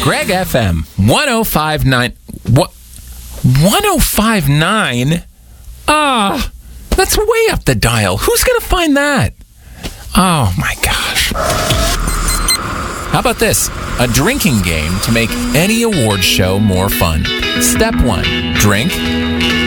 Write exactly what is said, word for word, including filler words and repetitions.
Greg F M, ten fifty-nine. What? ten fifty-nine? Ah, that's way up the dial. Who's going to find that? Oh, my gosh. How about this? A drinking game to make any award show more fun. Step one, drink.